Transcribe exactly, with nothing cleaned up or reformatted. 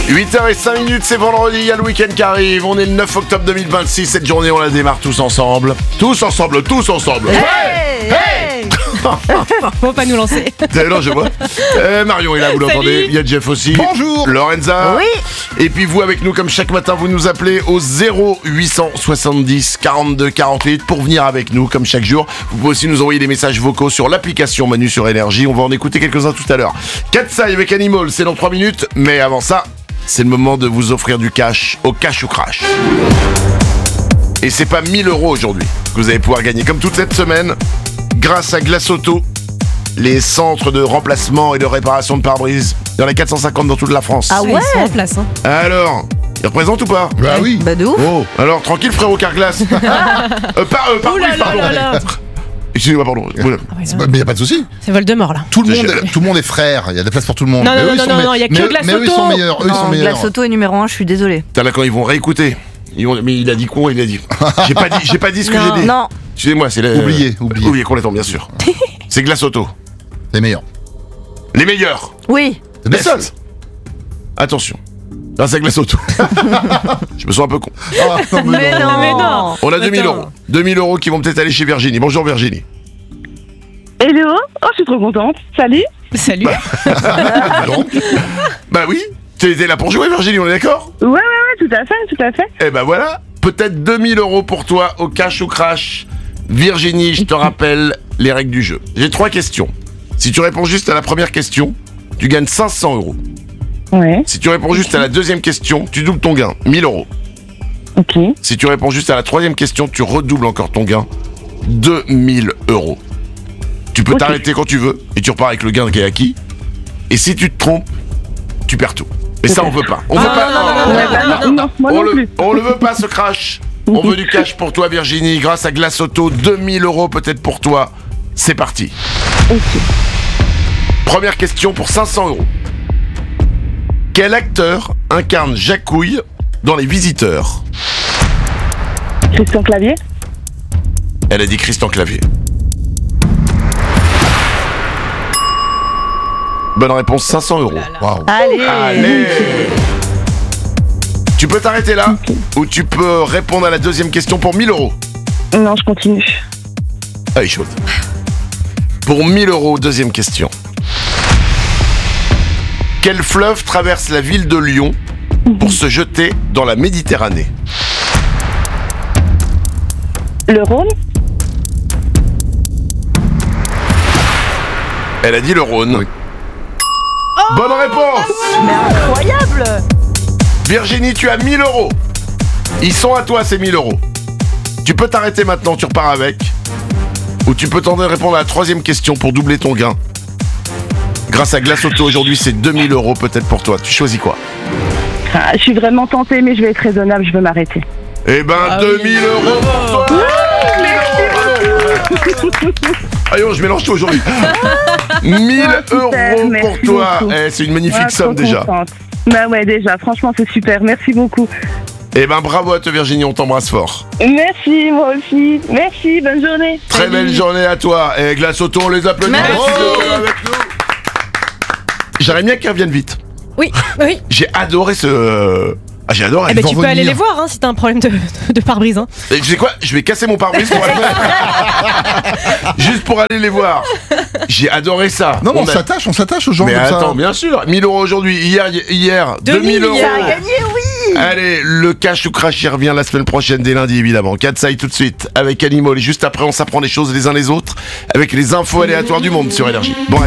huit heures cinq minutes, c'est vendredi, il y a le week-end qui arrive. On est le neuf octobre deux mille vingt-six. Cette journée, on la démarre tous ensemble. Tous ensemble, tous ensemble. Hey, hey Faut pas nous lancer. Non, je vois. Euh, Marion est là, vous l'entendez. Il y a Jeff aussi. Bonjour. Lorenza. Oui. Et puis vous, avec nous, comme chaque matin, vous nous appelez au zéro huit cent soixante-dix quarante-deux quarante-huit pour venir avec nous, comme chaque jour. Vous pouvez aussi nous envoyer des messages vocaux sur l'application Manu sur Énergie. On va en écouter quelques-uns tout à l'heure. Katsai avec Animal, c'est dans trois minutes. Mais avant ça, c'est le moment de vous offrir du cash au Cash ou Crash. Et c'est pas mille euros aujourd'hui que vous allez pouvoir gagner. Comme toute cette semaine, grâce à Glace Auto, les centres de remplacement et de réparation de pare-brise. Il y en a quatre cent cinquante dans toute la France. Ah ouais. Ils sont en place. Hein. Alors, ils représentent ou pas? Bah oui. Bah de ouf. Oh, alors tranquille frérot Carglass. euh, par, euh, pare-brise, Ouh là là pardon. là là. Excusez-moi, pardon. Ah ouais, Bah, mais y a pas de souci. c'est Voldemort là. Tout le C'est monde, génial. tout le monde est frère. Il y a de la place pour tout le monde. Non, Mais non, eux, ils non, sont non, me- non, y a que mais eux- Glace Mais eux, ils Auto. sont meilleurs. Eux, ils sont Non, meilleurs. Glace Auto est numéro un, je suis désolée. Putain, là quand ils vont réécouter, ils vont... mais il a dit quoi? Il a dit. J'ai pas dit, j'ai pas dit ce que Non. j'ai dit. Non. Excusez-moi, c'est la... Oubliez, oubliez. Oubliez complètement, bien sûr. C'est Glace Auto. Les meilleurs. Les meilleurs. Oui. The Les best. seuls. Attention. Grâce à Glace Auto. Je me sens un peu con. Ah, non, mais Mais non. non. Mais non. On a deux mille Attends. euros. deux mille euros qui vont peut-être aller chez Virginie. Bonjour Virginie. Hello, oh je suis trop contente, salut. Salut. Donc, Bah oui, tu étais là pour jouer Virginie, on est d'accord? Ouais, ouais, ouais, tout à fait, tout à fait. Eh ben voilà, peut-être deux mille euros pour toi au Cash ou Crash. Virginie, je te rappelle les règles du jeu. J'ai trois questions. Si tu réponds juste à la première question, tu gagnes cinq cents euros. Ouais, Si tu réponds juste à la deuxième question, tu doubles ton gain, mille euros. ok. Si tu réponds juste à la troisième question, tu redoubles encore ton gain, deux mille euros. Tu peux Ok. t'arrêter quand tu veux et tu repars avec le gain qui est acquis. Et si tu te trompes, tu perds tout. Et ça, on veut pas. On veut Ah, pas. non, non, non, non, Ouais, non, bah, non, non, non. non, moi On non le, plus. on le veut pas ce crash. On veut du cash pour toi Virginie, grâce à Glace Auto, deux mille euros peut-être pour toi. C'est parti. Ok. Première question pour cinq cents euros. Quel acteur incarne Jacouille dans Les Visiteurs? Christian Clavier. Elle a dit Christian Clavier. Bonne réponse, cinq cents euros. waouh. Allez. Allez. Tu peux t'arrêter là ou tu peux répondre à la deuxième question pour mille euros. Non, je continue. Allez, chaude. Pour mille euros, deuxième question. Quel fleuve traverse la ville de Lyon pour se jeter dans la Méditerranée? Le Rhône. Elle a dit le Rhône. Oui. Bonne réponse. Mais incroyable. Virginie, tu as mille euros. Ils sont à toi, ces mille euros. Tu peux t'arrêter maintenant, tu repars avec. Ou tu peux tenter de répondre à la troisième question pour doubler ton gain. Grâce à Glace Auto, aujourd'hui, c'est deux mille euros peut-être pour toi. Tu choisis quoi? Ah, je suis vraiment tentée, mais je vais être raisonnable, je veux m'arrêter. Eh ben, Ah deux oui. mille euros pour toi. Allez, oh, je mélange tout aujourd'hui. mille Ah, super, euros merci pour toi. beaucoup. Eh, c'est une magnifique Ah, somme trop déjà. contente. Bah ouais, déjà, franchement, c'est super, merci beaucoup. Eh ben, bravo à toi, Virginie, on t'embrasse fort. Merci, moi aussi. Merci, bonne journée. Très Salut. belle journée à toi. Et Glace Auto, on les applaudit. Merci. d'être avec nous. J'aimerais bien qu'ils reviennent vite. Oui, oui. J'ai adoré ce. Ah, j'ai adoré. Eh ben, vont tu peux aller revenir. les voir hein, si t'as un problème de, de pare-brise. Hein. Et tu sais quoi? Je vais casser mon pare-brise pour aller. Juste pour aller les voir. J'ai adoré ça. Non, mais on a- s'attache, on s'attache aux gens Mais comme attends, ça. bien sûr. mille euros aujourd'hui. Hier, hier deux mille euros. hier. Ça a gagné, oui. Allez, le cash ou crash, il revient la semaine prochaine, dès lundi, évidemment. Katsai tout de suite, avec Animal. Et juste après, on s'apprend les choses les uns les autres, avec les infos aléatoires du monde sur Énergie. Bon,